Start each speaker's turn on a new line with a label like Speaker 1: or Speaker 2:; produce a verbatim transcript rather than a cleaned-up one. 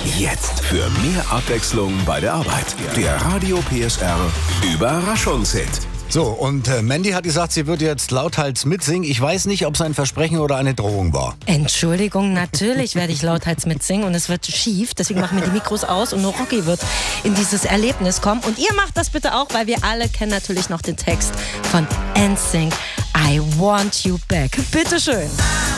Speaker 1: Jetzt für mehr Abwechslung bei der Arbeit. Der Radio P S R Überraschungshit.
Speaker 2: So, und äh, Mandy hat gesagt, sie wird jetzt lauthals mitsingen. Ich weiß nicht, ob es ein Versprechen oder eine Drohung war.
Speaker 3: Entschuldigung, natürlich werde ich lauthals mitsingen und es wird schief. Deswegen machen wir die Mikros aus und nur Rocky wird in dieses Erlebnis kommen. Und ihr macht das bitte auch, weil wir alle kennen natürlich noch den Text von N Sync. I Want You Back. Bitteschön.